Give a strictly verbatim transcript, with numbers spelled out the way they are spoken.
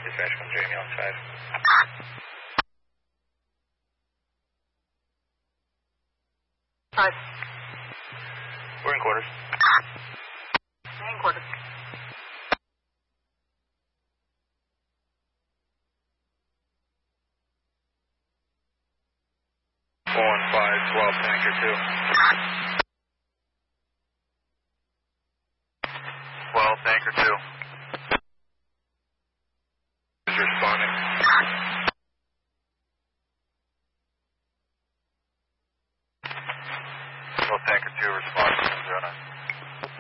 Dispatch from Jamie on five. Five. We're in quarters. Main quarters. One five twelve tanker two.